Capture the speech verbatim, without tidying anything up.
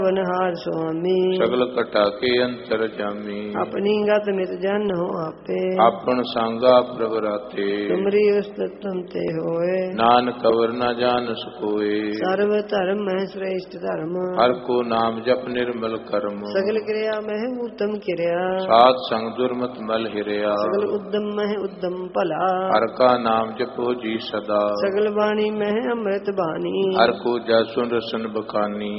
वनहार स्वामी सगल कटा के अंतर जामी अपनी गत मित जन हो आपे आपन सांगा प्रभ राते तुमरी उस्तम ते होए नानक कवर न जान सकोए सर्व धर्म है श्रेष्ठ धर्म हर को नाम जप निर्मल कर्म सगल क्रिया में उत्तम क्रिया सात संग दुर्मत मल हिरया सगल उद्यम में उद्यम भला हर का नाम जपो जी सदा सगल वाणी में अमृत बानी हर को जसुन रसन बखानी